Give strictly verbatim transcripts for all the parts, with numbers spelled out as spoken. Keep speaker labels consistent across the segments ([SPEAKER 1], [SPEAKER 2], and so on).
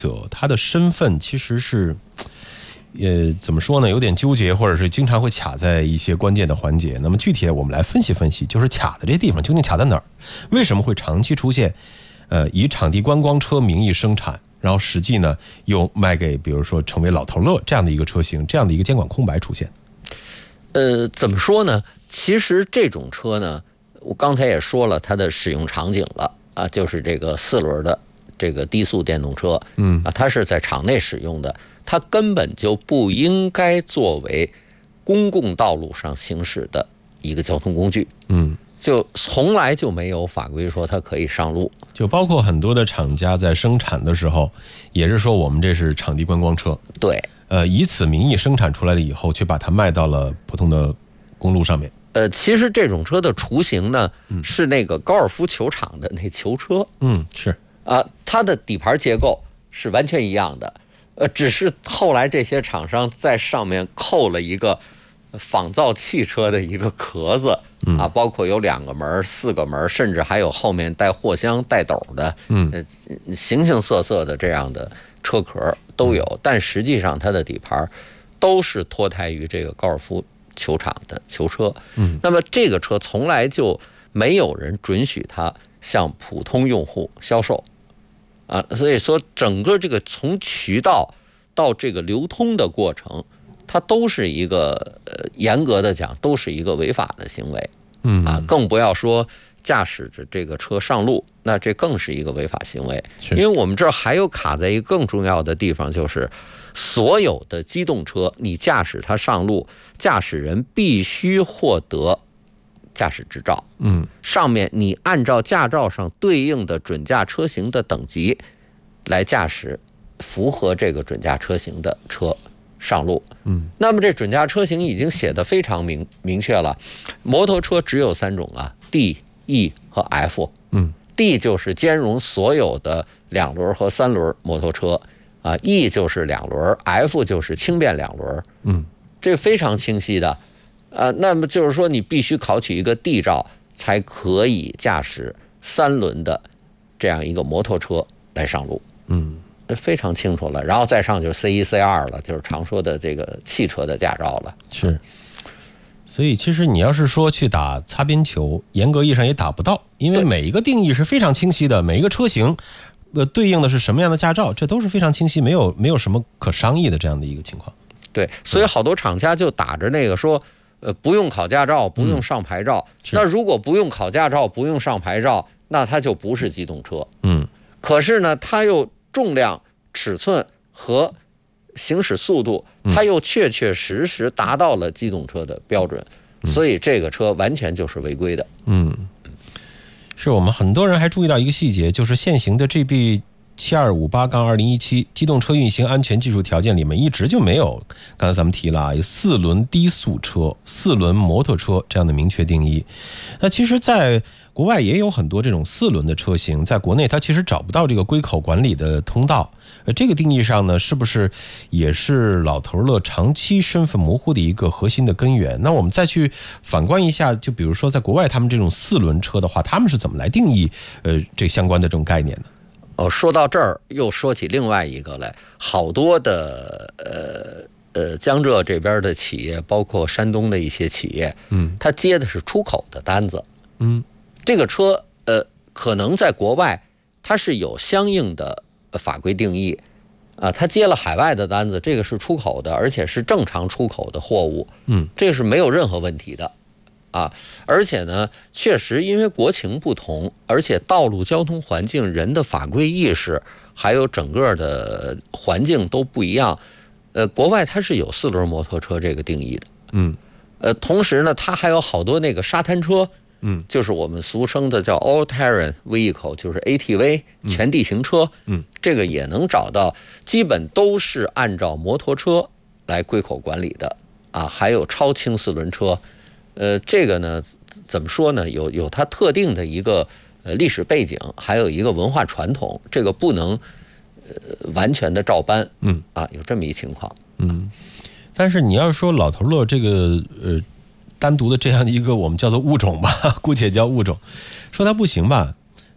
[SPEAKER 1] 者他的身份其实是，呃，怎么说呢？有点纠结，或者是经常会卡在一些关键的环节。那么具体的，我们来分析分析，就是卡的这些地方究竟卡在哪儿？为什么会长期出现，呃，以场地观光车名义生产，然后实际呢又卖给比如说成为老头乐这样的一个车型，这样的一个监管空白出现？
[SPEAKER 2] 呃，怎么说呢？其实这种车呢，我刚才也说了它的使用场景了啊，就是这个四轮的。这个低速电动车，嗯啊，它是在场内使用的，它根本就不应该作为公共道路上行驶的一个交通工具，嗯，就从来就没有法规说它可以上路。
[SPEAKER 1] 就包括很多的厂家在生产的时候，也是说我们这是场地观光车，
[SPEAKER 2] 对，
[SPEAKER 1] 呃，以此名义生产出来了以后，却把它卖到了普通的公路上面。
[SPEAKER 2] 呃，其实这种车的雏形呢，嗯、是那个高尔夫球场的那球车，
[SPEAKER 1] 嗯，是。
[SPEAKER 2] 啊，它的底盘结构是完全一样的，呃，只是后来这些厂商在上面扣了一个仿造汽车的一个壳子，啊，包括有两个门、四个门，甚至还有后面带货箱、带斗的，嗯，形形色色的这样的车壳都有，但实际上它的底盘都是脱胎于这个高尔夫球场的球车。嗯，那么这个车从来就没有人准许它向普通用户销售。啊，所以说整个这个从渠道到这个流通的过程，它都是一个呃严格的讲都是一个违法的行为，嗯啊，更不要说驾驶着这个车上路，那这更是一个违法行为。因为我们这儿还有卡在一个更重要的地方，就是所有的机动车，你驾驶它上路，驾驶人必须获得驾驶执照，嗯，上面你按照驾照上对应的准驾车型的等级来驾驶符合这个准驾车型的车上路，嗯，那么这准驾车型已经写得非常明明确了，摩托车只有三种啊 ，D、E 和 F， 嗯 ，D 就是兼容所有的两轮和三轮摩托车啊 ，E 就是两轮 ，F 就是轻便两轮，嗯，这非常清晰的。啊，那么就是说，你必须考取一个 D 照，才可以驾驶三轮的这样一个摩托车来上路。嗯，这非常清楚了。然后再上就是 C 一、C 二了，就是常说的这个汽车的驾照了。
[SPEAKER 1] 是。所以其实你要是说去打擦边球，严格意义上也打不到，因为每一个定义是非常清晰的，每一个车型，呃，对应的是什么样的驾照，这都是非常清晰，没有没有什么可商议的这样的一个情况。
[SPEAKER 2] 对，所以好多厂家就打着那个说。呃，不用考驾照，不用上牌照。嗯、那如果不用考驾照，不用上牌照，那它就不是机动车。嗯。可是呢，它又重量、尺寸和行驶速度，它又确确实实达到了机动车的标准，嗯、所以这个车完全就是违规的。嗯。
[SPEAKER 1] 是我们很多人还注意到一个细节，就是现行的 G B。七二五八杠二零一七机动车运行安全技术条件里面一直就没有，刚才咱们提了啊，四轮低速车、四轮摩托车这样的明确定义。那其实，在国外也有很多这种四轮的车型，在国内它其实找不到这个归口管理的通道。呃，这个定义上呢，是不是也是老头乐长期身份模糊的一个核心的根源？那我们再去反观一下，就比如说在国外他们这种四轮车的话，他们是怎么来定义呃这相关的这种概念呢？
[SPEAKER 2] 哦，说到这儿又说起另外一个来，好多的呃呃江浙这边的企业，包括山东的一些企业，嗯，他接的是出口的单子，嗯，这个车呃可能在国外它是有相应的法规定义啊，他接了海外的单子，这个是出口的，而且是正常出口的货物，嗯，这个是没有任何问题的。啊，而且呢，确实因为国情不同，而且道路交通环境、人的法规意识，还有整个的环境都不一样。呃，国外它是有四轮摩托车这个定义的，嗯，呃，同时呢，它还有好多那个沙滩车，嗯，就是我们俗称的叫 all terrain vehicle， 就是 A T V 全地形车，嗯，这个也能找到，基本都是按照摩托车来归口管理的啊，还有超轻四轮车。呃，这个呢，怎么说呢？有有它特定的一个呃历史背景，还有一个文化传统，这个不能呃完全的照搬，嗯啊，有这么一情况，嗯。
[SPEAKER 1] 但是你要说老头乐这个呃单独的这样的一个我们叫做物种吧，姑且叫物种，说它不行吧？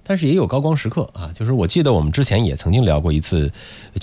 [SPEAKER 1] 但是也有高光时刻啊。就是我记得我们之前也曾经聊过一次。